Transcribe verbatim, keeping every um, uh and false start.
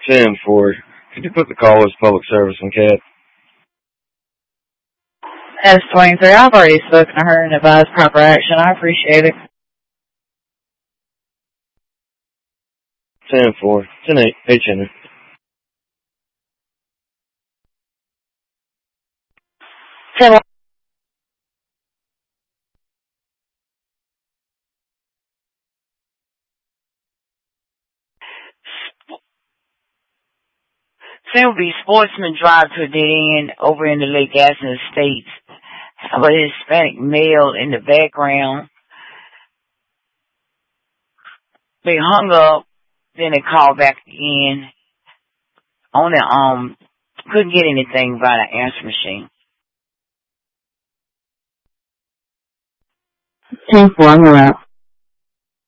ten four. Could you put the call as public service on Cat? S twenty-three. I've already spoken to her and advised proper action. I appreciate it. ten four. ten eight. H Henry. ten one. Simple Sportsman drive to a dead end over in the Lake Gaston Estates. Have a Hispanic male in the background. They hung up, then they called back again. On the, um, couldn't get anything by the answer machine. ten four, I'm around.